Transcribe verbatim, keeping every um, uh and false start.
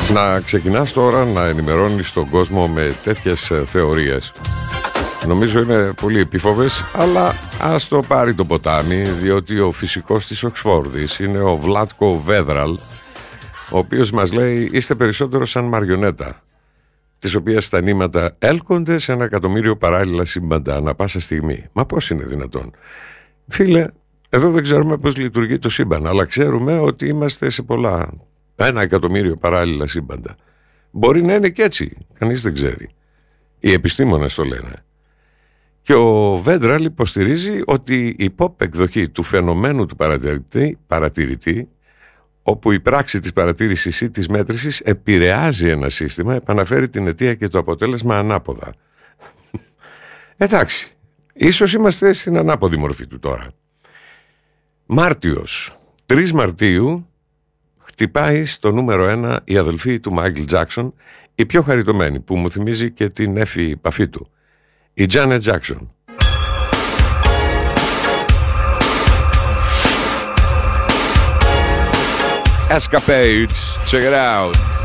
Να ξεκινάς τώρα να ενημερώνεις τον κόσμο με τέτοιες θεωρίες, νομίζω είναι πολύ επίφοβες, αλλά ας το πάρει το ποτάμι, διότι ο φυσικός της Οξφόρδης είναι ο Βλάτκο Βέδραλ, ο οποίος μας λέει είστε περισσότερο σαν μαριονέτα, τις οποίες τα νήματα έλκονται σε ένα εκατομμύριο παράλληλα σύμπαντα ανά πάσα στιγμή. Μα πώς είναι δυνατόν? Φίλε, εδώ δεν ξέρουμε πώς λειτουργεί το σύμπαν, αλλά ξέρουμε ότι είμαστε σε πολλά, ένα εκατομμύριο παράλληλα σύμπαντα. Μπορεί να είναι και έτσι, κανείς δεν ξέρει. Οι επιστήμονες το λένε. Και ο Βέντραλ υποστηρίζει ότι η pop εκδοχή του φαινομένου του παρατηρητή, παρατηρητή, όπου η πράξη της παρατήρησης ή της μέτρησης επηρεάζει ένα σύστημα, επαναφέρει την αιτία και το αποτέλεσμα ανάποδα. Εντάξει, ίσως είμαστε στην ανάποδη μορφή του τώρα. Μάρτιος, τρεις Μαρτίου, χτυπάει στο νούμερο ένα η αδελφή του Μάικλ Τζάκσον, η πιο χαριτωμένη, που μου θυμίζει και την έφη παφή του, η Τζάνετ Τζάκσον. Escapades, check it out.